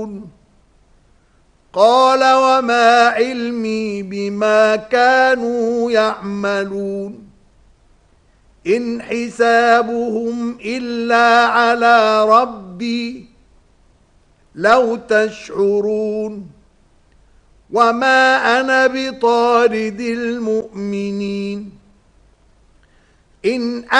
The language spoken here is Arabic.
قال وما علمي بما كانوا يعملون إن حسابهم إلا على ربي لو تشعرون وما أنا بطارد المؤمنين إن